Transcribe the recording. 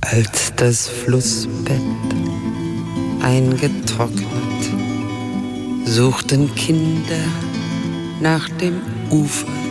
Als das Flussbett eingetrocknet, suchten Kinder nach dem Ufer